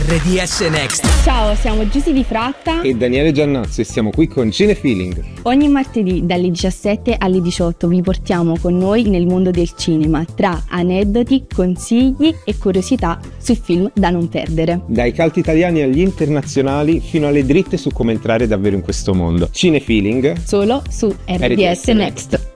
RDS Next. Ciao, siamo Giusy Di Fratta e Daniele Giannazzo e siamo qui con Cinefeeling. Ogni martedì dalle 17 alle 18 vi portiamo con noi nel mondo del cinema, tra aneddoti, consigli e curiosità sui film da non perdere. Dai cult italiani agli internazionali fino alle dritte su come entrare davvero in questo mondo. Cinefeeling solo su RDS Next.